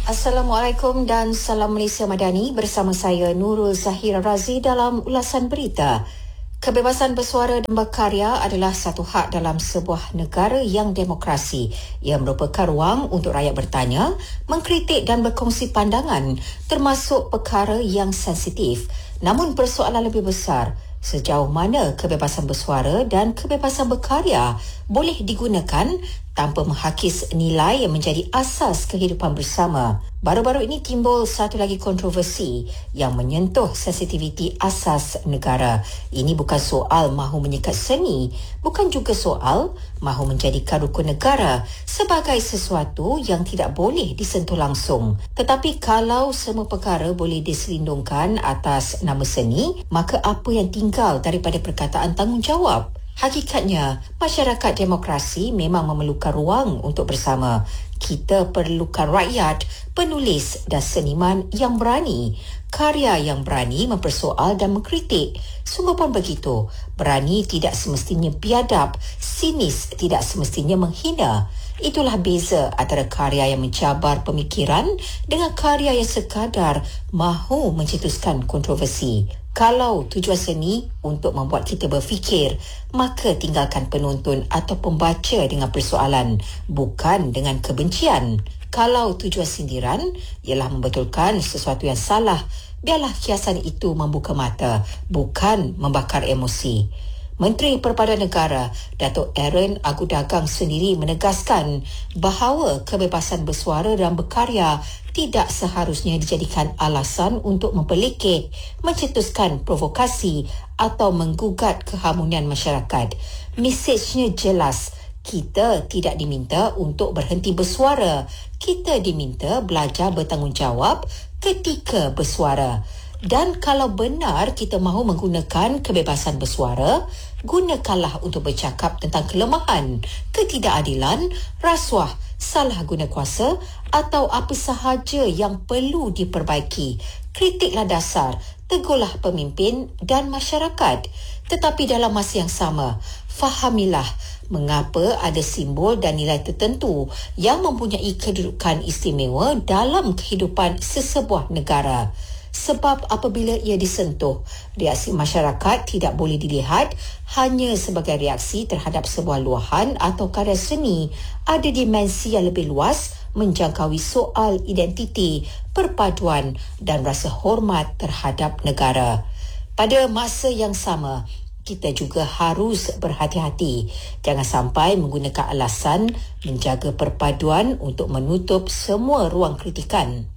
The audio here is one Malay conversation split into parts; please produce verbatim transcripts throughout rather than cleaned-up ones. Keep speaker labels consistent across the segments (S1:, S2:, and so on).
S1: Assalamualaikum dan salam Malaysia Madani, bersama saya Nurul Zahira Razi dalam ulasan berita. Kebebasan bersuara dan berkarya adalah satu hak dalam sebuah negara yang demokrasi. Ia merupakan ruang untuk rakyat bertanya, mengkritik dan berkongsi pandangan, termasuk perkara yang sensitif. Namun persoalan lebih besar, sejauh mana kebebasan bersuara dan kebebasan berkarya boleh digunakan tanpa menghakis nilai yang menjadi asas kehidupan bersama. Baru-baru ini timbul satu lagi kontroversi yang menyentuh sensitiviti asas negara. Ini bukan soal mahu menyekat seni, bukan juga soal mahu menjadikan rukun negara sebagai sesuatu yang tidak boleh disentuh langsung. Tetapi kalau semua perkara boleh diselindungkan atas nama seni, maka apa yang tinggal daripada perkataan tanggungjawab? Hakikatnya, masyarakat demokrasi memang memerlukan ruang untuk bersama. Kita perlukan rakyat, penulis dan seniman yang berani, karya yang berani mempersoal dan mengkritik. Sungguh pun begitu, berani tidak semestinya biadab, sinis tidak semestinya menghina. Itulah beza antara karya yang mencabar pemikiran dengan karya yang sekadar mahu mencetuskan kontroversi. Kalau tujuan seni untuk membuat kita berfikir, maka tinggalkan penonton atau pembaca dengan persoalan, bukan dengan kebencian. Kalau tujuan sindiran ialah membetulkan sesuatu yang salah, biarlah kiasan itu membuka mata, bukan membakar emosi. Menteri Perpaduan Negara, Datuk Aaron Agudagang sendiri menegaskan bahawa kebebasan bersuara dan berkarya tidak seharusnya dijadikan alasan untuk memperlekeh, mencetuskan provokasi atau menggugat keharmonian masyarakat. Mesejnya jelas, kita tidak diminta untuk berhenti bersuara. Kita diminta belajar bertanggungjawab ketika bersuara. Dan kalau benar kita mahu menggunakan kebebasan bersuara, gunakanlah untuk bercakap tentang kelemahan, ketidakadilan, rasuah, salah guna kuasa atau apa sahaja yang perlu diperbaiki. Kritiklah dasar, tegurlah pemimpin dan masyarakat. Tetapi dalam masa yang sama, fahamilah mengapa ada simbol dan nilai tertentu yang mempunyai kedudukan istimewa dalam kehidupan sesebuah negara. Sebab apabila ia disentuh, reaksi masyarakat tidak boleh dilihat hanya sebagai reaksi terhadap sebuah luahan atau karya seni. Ada dimensi yang lebih luas menjangkaui soal identiti, perpaduan dan rasa hormat terhadap negara. Pada masa yang sama, kita juga harus berhati-hati. Jangan sampai menggunakan alasan menjaga perpaduan untuk menutup semua ruang kritikan.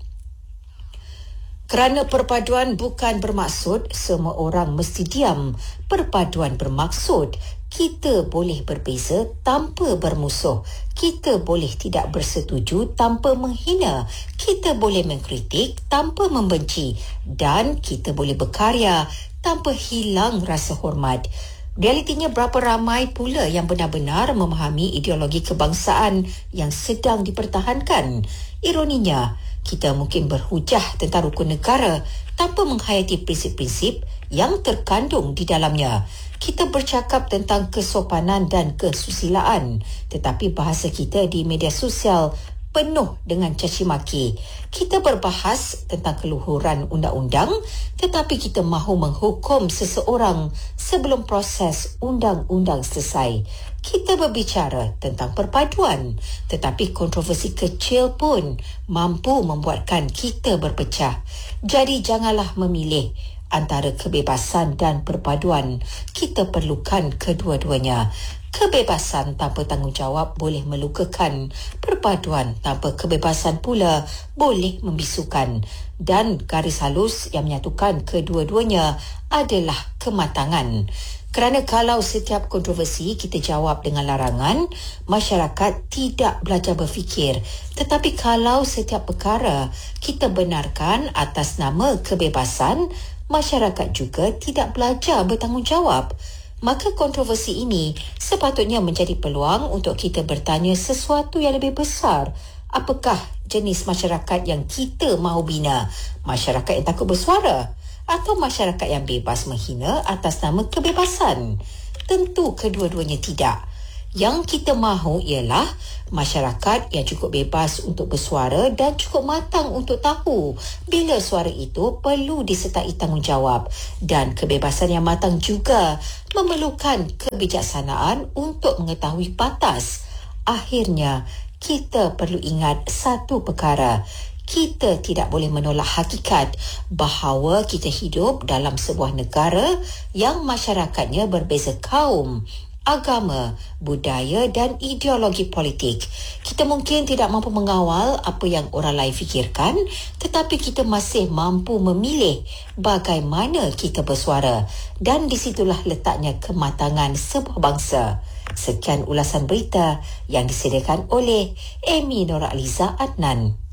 S1: Kerana perpaduan bukan bermaksud semua orang mesti diam. Perpaduan bermaksud kita boleh berbeza tanpa bermusuh. Kita boleh tidak bersetuju tanpa menghina. Kita boleh mengkritik tanpa membenci. Dan kita boleh berkarya tanpa hilang rasa hormat. Realitinya berapa ramai pula yang benar-benar memahami ideologi kebangsaan yang sedang dipertahankan. Ironinya, kita mungkin berhujah tentang rukun negara tanpa menghayati prinsip-prinsip yang terkandung di dalamnya. Kita bercakap tentang kesopanan dan kesusilaan, tetapi bahasa kita di media sosial penuh dengan caci maki. Kita berbahas tentang keluhuran undang-undang, tetapi kita mahu menghukum seseorang sebelum proses undang-undang selesai. Kita berbicara tentang perpaduan, tetapi kontroversi kecil pun mampu membuatkan kita berpecah. Jadi janganlah memilih antara kebebasan dan perpaduan. Kita perlukan kedua-duanya. Kebebasan tanpa tanggungjawab boleh melukakan. Perpaduan tanpa kebebasan pula boleh membisukan. Dan garis halus yang menyatukan kedua-duanya adalah kematangan. Kerana kalau setiap kontroversi kita jawab dengan larangan, masyarakat tidak belajar berfikir. Tetapi kalau setiap perkara kita benarkan atas nama kebebasan, masyarakat juga tidak belajar bertanggungjawab. Maka kontroversi ini sepatutnya menjadi peluang untuk kita bertanya sesuatu yang lebih besar. Apakah jenis masyarakat yang kita mahu bina? Masyarakat yang takut bersuara? Atau masyarakat yang bebas menghina atas nama kebebasan? Tentu kedua-duanya tidak. Yang kita mahu ialah masyarakat yang cukup bebas untuk bersuara dan cukup matang untuk tahu bila suara itu perlu disertai tanggungjawab, dan kebebasan yang matang juga memerlukan kebijaksanaan untuk mengetahui batas. Akhirnya, kita perlu ingat satu perkara. Kita tidak boleh menolak hakikat bahawa kita hidup dalam sebuah negara yang masyarakatnya berbeza kaum, agama, budaya dan ideologi politik. Kita mungkin tidak mampu mengawal apa yang orang lain fikirkan, tetapi kita masih mampu memilih bagaimana kita bersuara, dan disitulah letaknya kematangan sebuah bangsa. Sekian ulasan berita yang disediakan oleh Amy Nuraliza Adnan.